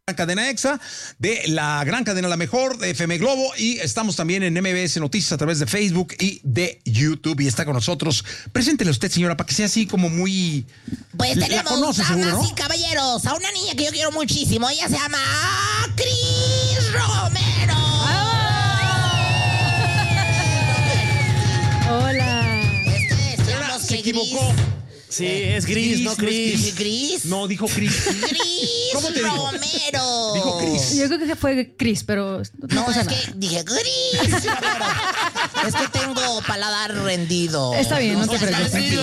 Cadena EXA, de la gran cadena La Mejor, de FM Globo, y estamos también en MBS Noticias a través de Facebook y de YouTube, y está con nosotros. Preséntele a usted, señora, para que sea así como muy... Pues la tenemos, conoce, seguro, damas ¿no? y caballeros, a una niña que yo quiero muchísimo. Ella se llama Cris Romero. Hola. Decíamos Se que equivocó. Sí, es Gris, no Cris. Gris. No, dijo Cris. Gris ¿Cómo te dijo? Romero. Dijo Cris. Yo creo que fue Cris, pero no No, pasa es nada. que dije Gris. Es que tengo paladar rendido. Está bien, no te seas preocupes.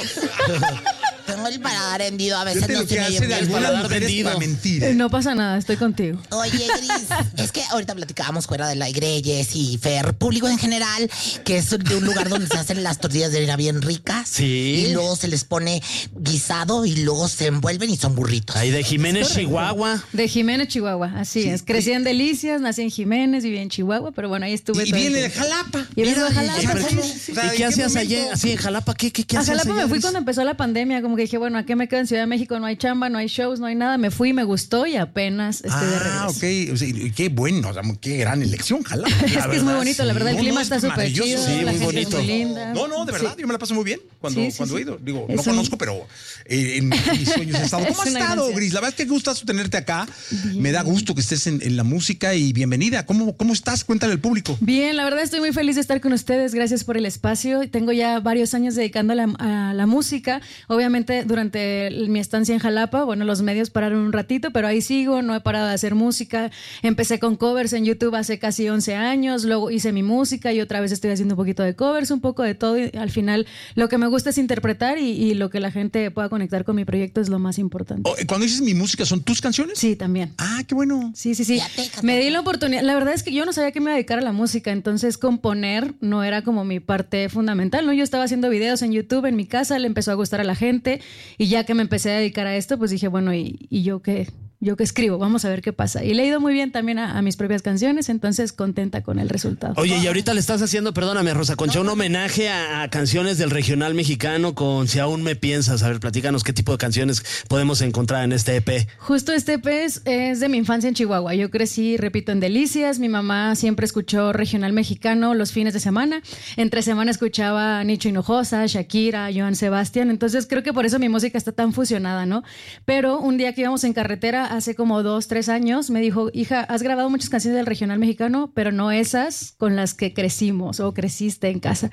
así. Tengo el paladar rendido, a veces Fíjate no lo que se me hace oye de bien. algunas paladar mujeres vendido. para mentir. No pasa nada, estoy contigo. Oye, Gris, es que ahorita platicábamos fuera de la Igreyes y Fer, público en general, que es de un lugar donde se hacen las tortillas de harina bien ricas. Sí. Y luego se les pone guisado y luego se envuelven y son burritos. Ahí de Jiménez, Chihuahua. De Jiménez, Chihuahua, así es. Crecí en Delicias, nací en Jiménez, viví en Chihuahua, pero bueno, ahí estuve. Y todo el viene de tiempo. Jalapa. Y vengo de Mira, Jalapa, ¿cómo? sí, O sea, ¿Y ¿en qué hacías momento? allá, así en Jalapa? ¿Qué A hacías Jalapa allá, me fui Gris? cuando empezó la pandemia, como que dije, bueno, ¿a qué me quedo en Ciudad de México? No hay chamba, no hay shows, no hay nada. Me fui, me gustó y apenas estoy de regreso. Ok. O sea, y qué bueno, o sea, qué gran elección, Jalapa. Es que es muy bonito, la verdad, el No, clima no, está es súper maravilloso. chido, Sí, la muy gente bonito. es muy linda. No, de verdad, Sí. yo me la paso muy bien cuando Sí, sí, he sí. ido. Digo, Es no conozco, pero en mis sueños he estado. ¿Cómo has Es una estado, gracia. Gris? La verdad es que gustazo tenerte acá. Me da gusto que estés en la música y bienvenida. ¿Cómo estás? Cuéntale al público. Bien, la verdad estoy muy feliz de estar con ustedes. Gracias por el espacio. Tengo ya varios años dedicando a la música. Obviamente, durante mi estancia en Jalapa, bueno, los medios pararon un ratito, pero ahí sigo, no he parado de hacer música. Empecé con covers en YouTube hace casi 11 años, luego hice mi música y otra vez estoy haciendo un poquito de covers, un poco de todo. Y al final, lo que me gusta es interpretar y lo que la gente pueda conectar con mi proyecto es lo más importante. Cuando dices mi música, ¿son tus canciones? Sí, también. Ah, qué bueno. Sí. Ya te cantó. Me di la oportunidad. La verdad es que yo no sabía que me iba a dedicar a la música, entonces componer no era como mi parte fundamental, ¿no? Yo estaba haciendo videos en YouTube en mi casa, le empezó a gustar a la gente y ya que me empecé a dedicar a esto, pues dije, bueno, ¿y yo qué? Yo que escribo, vamos a ver qué pasa. Y le he ido muy bien también a mis propias canciones, entonces contenta con el resultado. Oye, y ahorita le estás haciendo, perdóname, Rosa Concha, un homenaje a canciones del regional mexicano con Si aún me piensas. A ver, platícanos qué tipo de canciones podemos encontrar en este EP. Justo este EP es de mi infancia en Chihuahua. Yo crecí, repito, en Delicias. Mi mamá siempre escuchó regional mexicano los fines de semana. Entre semana escuchaba a Nicho Hinojosa, Shakira, Joan Sebastián. Entonces creo que por eso mi música está tan fusionada, ¿no? Pero un día que íbamos en carretera, hace como 2-3 años, me dijo, hija, has grabado muchas canciones del regional mexicano, pero no esas con las que crecimos o creciste en casa.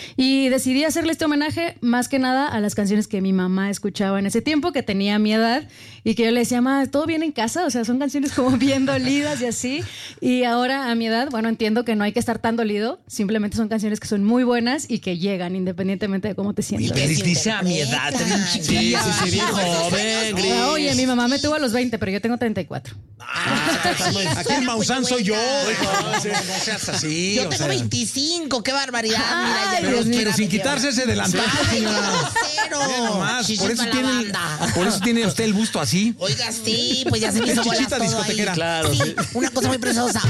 Y decidí hacerle este homenaje más que nada a las canciones que mi mamá escuchaba en ese tiempo, que tenía mi edad, y que yo le decía, mamá, ¿todo bien en casa? O sea, son canciones como bien dolidas y así. Y ahora a mi edad, bueno, entiendo que no hay que estar tan dolido, simplemente son canciones que son muy buenas y que llegan independientemente de cómo te sientas. Gris dice a mi edad, te bien chiquilla. Sí, bien joven, Gris. Ah, oye, mi mamá me tuvo a los 20, pero yo tengo 34. Aquí el Maussan soy yo. buena. No seas así. Yo o tengo sea. 25, qué barbaridad. Ay, Mira, ya Dios mío. Pero sin quitarse ese delantal, señora. Cero. Mira nomás, Chichis por eso para la tiene, banda. por eso tiene usted el busto así. Oiga, sí, pues ya se me hizo bolas Chichita todo discotequera. ahí. Claro, Sí, sí. una cosa muy preciosa.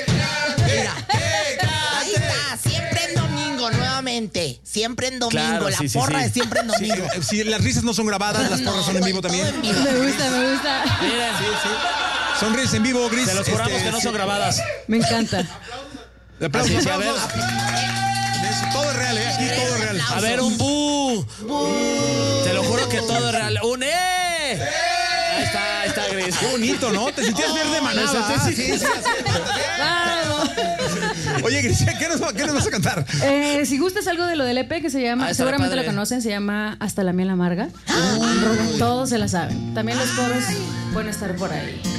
Mira, ahí está, siempre en domingo, nuevamente. Siempre en domingo, Claro, la sí, sí, porra sí. es siempre en Sí, domingo. si las risas no son grabadas, las porras son en vivo también. Todo en vivo. Me gusta, me gusta. Miren, Son risas en vivo, Gris. se los juramos que no son grabadas. Me encanta. Aplausos, Así, sí, a ver. Todo es real, aquí todo es real. A ver, un bu. Te lo juro que todo es real. ¡Un Ahí está Gris. Qué bonito, ¿no? Te sentías verde manada. Me sentí- Sí, sí, Vamos. Oye, Gris, ¿qué nos vas a cantar? Si gustas algo de lo del EP que se llama, Ah, estará seguramente padre. lo conocen, se llama Hasta la miel amarga. Todos se la saben. También los coros pueden estar por ahí.